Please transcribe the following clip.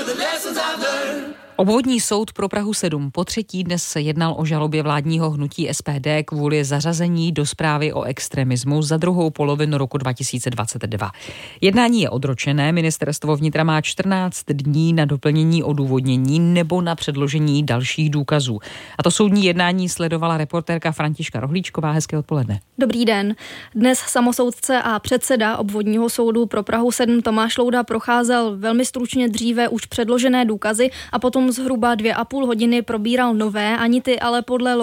Obvodní soud pro Prahu 7 po třetí dnes jednal o žalobě vládního hnutí SPD kvůli zařazení do zprávy o extremismu za druhou polovinu roku 2022. Jednání je odročené, ministerstvo vnitra má 14 dní na doplnění odůvodnění nebo na předložení dalších důkazů. A to soudní jednání sledovala reportérka Františka Rohlíčková. Hezké odpoledne. Dobrý den. Dnes samosoudce a předseda obvodního soudu pro Prahu 7 Tomáš Louda procházel velmi stručně dříve už předložené důkazy a potom zhruba 2,5 hodiny probíral nové, ani ty ale podle